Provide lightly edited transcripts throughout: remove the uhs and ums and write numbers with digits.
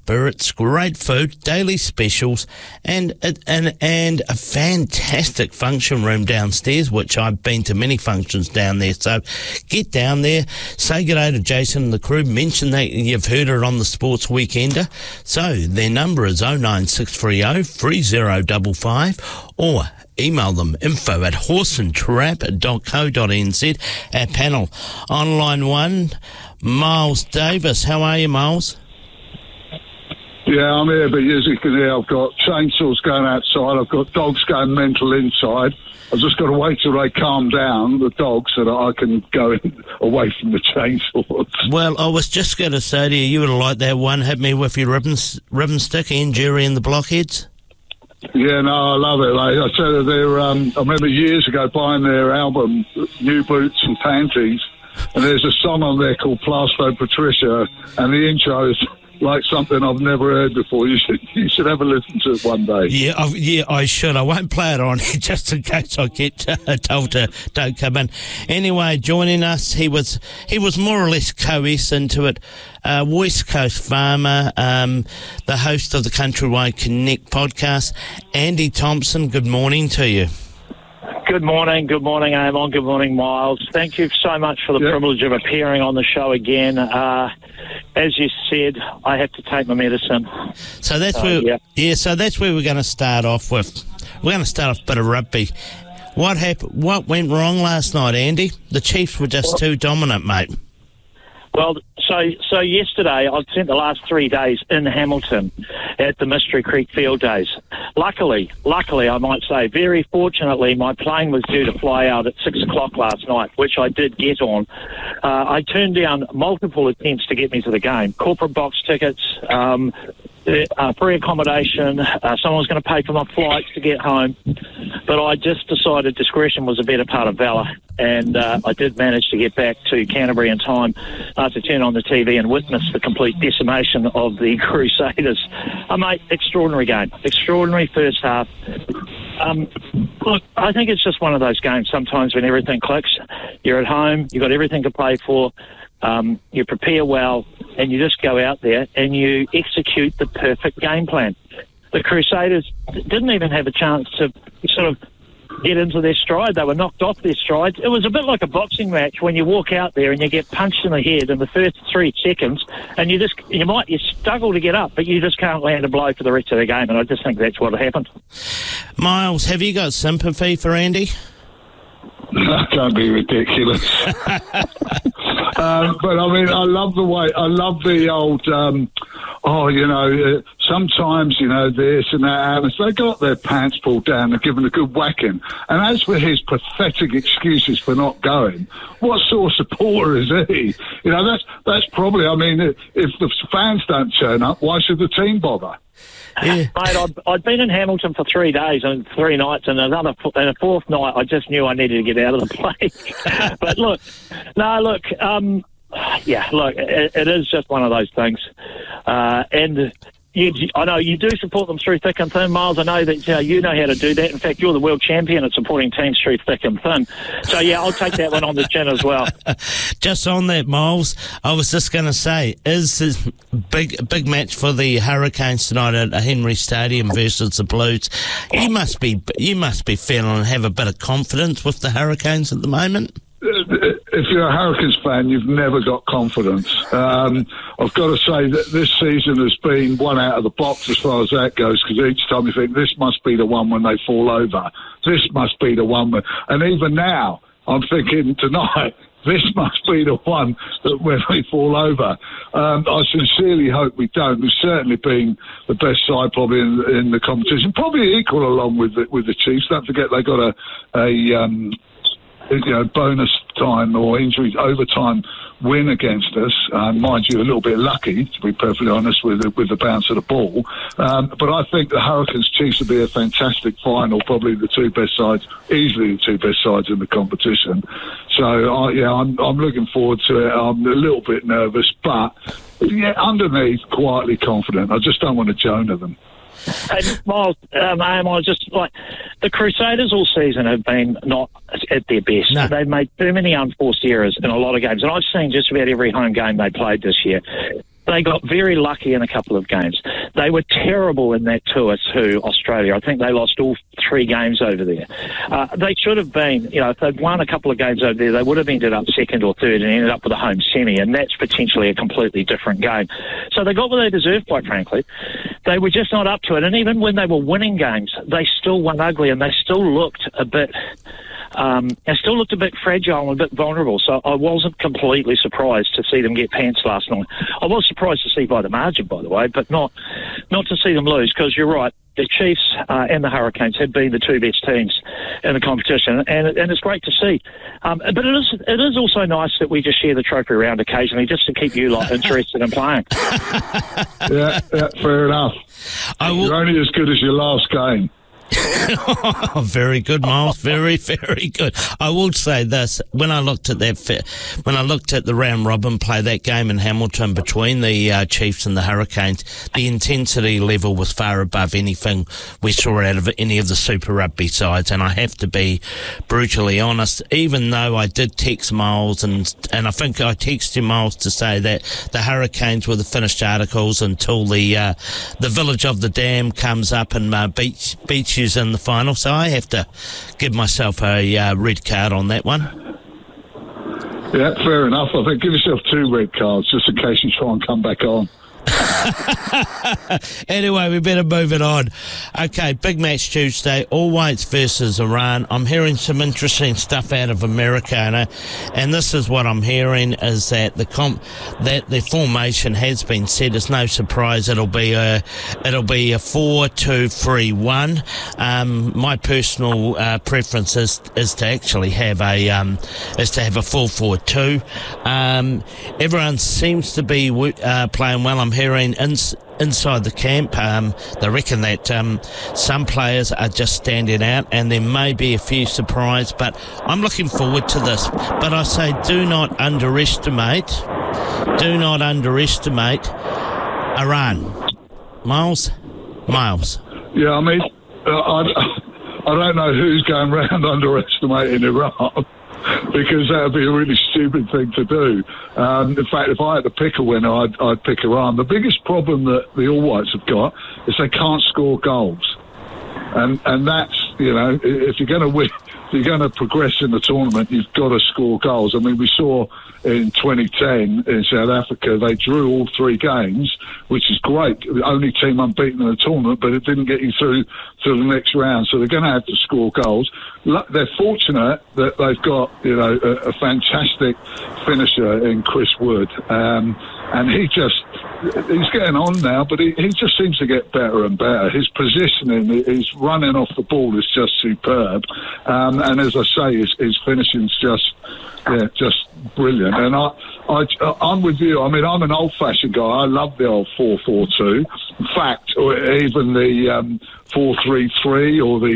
spirits, great food, daily specials, and a fantastic function room downstairs, which I've been to many functions down there. So get down there, say good day to Jason and the crew, mention that you've heard it on the Sports Weekender. So their number is 09630 3055 or email them info@horseandtrap.co.nz. Our panel on line 1, Miles Davis. How are you, Miles? Yeah, I'm here, but as you can hear, I've got chainsaws going outside, I've got dogs going mental inside. I've just got to wait till they calm down, the dogs, so that I can go away from the chainsaws. Well, I was just going to say to you, you would have liked that one, hit me with your ribbon stick, Ian Jury and the Blockheads. Yeah, no, I love it. Like I said, I remember years ago buying their album, New Boots and Panties, and there's a song on there called Plasto Patricia, and the intro is like something I've never heard before. You should have a listen to it one day. Yeah, I should. I won't play it on just in case I get told to don't come in. Anyway, joining us, he was more or less coalescent to it. West Coast farmer, the host of the Countrywide Connect podcast, Andy Thompson. Good morning to you. Good morning, Amon. Good morning, Miles. Thank you so much for the privilege of appearing on the show again. As you said, I have to take my medicine. So that's so that's where we're going to start off with. We're going to start off a bit of rugby. What happened? What went wrong last night, Andy? The Chiefs were just too dominant, mate. Well, so yesterday I'd spent the last 3 days in Hamilton at the Mystery Creek Field Days. Luckily, I might say, very fortunately, my plane was due to fly out at 6 o'clock last night, which I did get on. I turned down multiple attempts to get me to the game. Corporate box tickets, free accommodation, someone was going to pay for my flights to get home. But I just decided discretion was a better part of valour, and I did manage to get back to Canterbury in time to turn on the TV and witness the complete decimation of the Crusaders. Mate, extraordinary game. Extraordinary first half. Look, I think it's just one of those games sometimes when everything clicks. You're at home, you've got everything to play for, you prepare well, and you just go out there and you execute the perfect game plan. The Crusaders didn't even have a chance to sort of get into their stride. They were knocked off their stride. It was a bit like a boxing match when you walk out there and you get punched in the head in the first 3 seconds, and you struggle to get up, but you just can't land a blow for the rest of the game. And I just think that's what happened. Miles, have you got sympathy for Andy? Don't be ridiculous. But I mean, I love the old, sometimes, this and that happens. They got their pants pulled down and given a good whacking. And as for his pathetic excuses for not going, what sort of supporter is he? That's probably, if the fans don't turn up, why should the team bother? Yeah. Mate, I'd been in Hamilton for 3 days and 3 nights, and a fourth night I just knew I needed to get out of the place. But it is just one of those things. And I know you do support them through thick and thin, Miles. I know that you know how to do that. In fact, you're the world champion at supporting teams through thick and thin. So, I'll take that one on the chin as well. Just on that, Miles, I was just going to say, is this big match for the Hurricanes tonight at Henry Stadium versus the Blues? You must be feeling and have a bit of confidence with the Hurricanes at the moment. If you're a Hurricanes fan, you've never got confidence. I've got to say that this season has been one out of the box as far as that goes, because each time you think, this must be the one when they fall over. This must be the one and even now, I'm thinking tonight, this must be the one that when we fall over. I sincerely hope we don't. We've certainly been the best side probably in the competition, probably equal along with the Chiefs. Don't forget they got a bonus time or injury overtime win against us. Mind you, a little bit lucky, to be perfectly honest, with the bounce of the ball. But I think the Hurricanes Chiefs will be a fantastic final, probably easily the two best sides in the competition. So, I'm looking forward to it. I'm a little bit nervous, but underneath, quietly confident. I just don't want to Jonah them. And Miles, I just the Crusaders all season have been not at their best. No. They've made too many unforced errors in a lot of games, and I've seen just about every home game they played this year. They got very lucky in a couple of games. They were terrible in that tour to Australia. I think they lost all 3 games over there. They should have been, if they'd won a couple of games over there, they would have ended up second or third and ended up with a home semi, and that's potentially a completely different game. So they got what they deserved, quite frankly. They were just not up to it, and even when they were winning games, they still won ugly, and they still looked a bit... fragile and a bit vulnerable, so I wasn't completely surprised to see them get pants last night. I was surprised to see by the margin, by the way, but not to see them lose, because you're right, the Chiefs and the Hurricanes have been the 2 best teams in the competition, and it's great to see. But it is also nice that we just share the trophy around occasionally, just to keep you lot interested in playing. Yeah, fair enough. You're only as good as your last game. Very good, Miles. Very, very good. I will say this: when I looked at the round robin play, that game in Hamilton between the Chiefs and the Hurricanes, the intensity level was far above anything we saw out of any of the Super Rugby sides. And I have to be brutally honest. Even though I did text Miles, and I think I texted Miles to say that the Hurricanes were the finished articles until the Village of the Dam comes up and beats you in the final, so I have to give myself a red card on that one. Yeah, fair enough. I think give yourself 2 red cards just in case you try and come back on. Anyway, we better move it on. Okay, big match Tuesday, All Whites versus Iran. I'm hearing some interesting stuff out of America, and this is what I'm hearing, is that the formation has been set. It's no surprise it'll be a 4-2-3-1. My personal preference is to actually have a 4-4-2. Everyone seems to be playing well. I'm hearing inside the camp, they reckon that some players are just standing out, and there may be a few surprises, but I'm looking forward to this. But I say do not underestimate Iran. Miles? Yeah, I mean, I don't know who's going around underestimating Iran. Because that would be a really stupid thing to do. In fact, if I had to pick a winner, I'd pick Iran. The biggest problem that the All Whites have got is they can't score goals. And that's, if you're going to win, if you're going to progress in the tournament, you've got to score goals. I mean, we saw in 2010 in South Africa, they drew all 3 games, which is great. The only team unbeaten in the tournament, but it didn't get you through to the next round. So they're going to have to score goals. They're fortunate that they've got, a fantastic finisher in Chris Wood. And he's getting on now, but he just seems to get better and better. His positioning, his running off the ball is just superb. And as I say, his finishing's just brilliant. And I'm with you. I mean, I'm an old-fashioned guy. I love the old 4-4-2. In fact, or even the 4-3-3 or the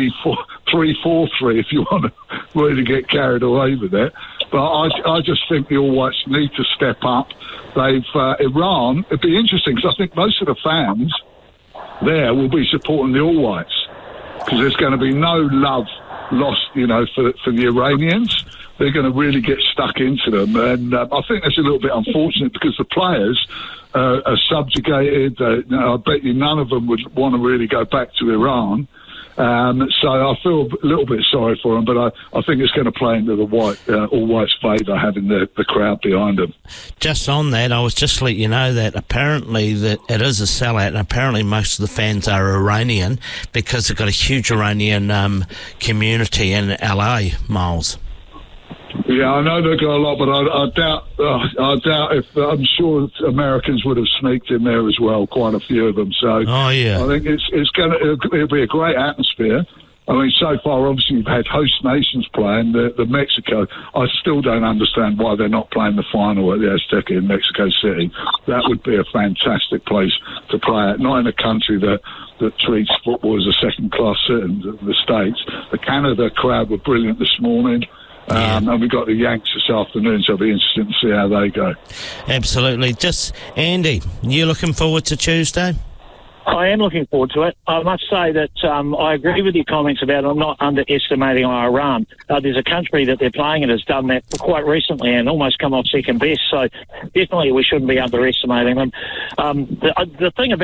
3-4-3, if you want to really get carried away with it. But I just think the All Whites need to step up. Iran, it'd be interesting because I think most of the fans there will be supporting the All Whites because there's going to be no love lost, for the Iranians. They're going to really get stuck into them. And I think that's a little bit unfortunate because the players are subjugated. I bet you none of them would want to really go back to Iran. So I feel a little bit sorry for them, but I think it's going to play into the All Whites' favour having the crowd behind them. Just on that, I was just letting you know that apparently that it is a sellout, and apparently most of the fans are Iranian because they've got a huge Iranian community in LA, Miles. Yeah, I know they've got a lot, but I doubt if I'm sure Americans would have sneaked in there as well, quite a few of them. So I think it'll be a great atmosphere. I mean, so far, obviously, you've had host nations playing. The Mexico, I still don't understand why they're not playing the final at the Azteca in Mexico City. That would be a fantastic place to play at, not in a country that treats football as a second-class citizen of the States. The Canada crowd were brilliant this morning. And we've got the Yanks this afternoon, so it'll be interesting to see how they go. Absolutely. Just, Andy, you looking forward to Tuesday? I am looking forward to it. I must say that I agree with your comments about not underestimating Iran. There's a country that they're playing in has done that quite recently and almost come off second best. So definitely we shouldn't be underestimating them. The thing about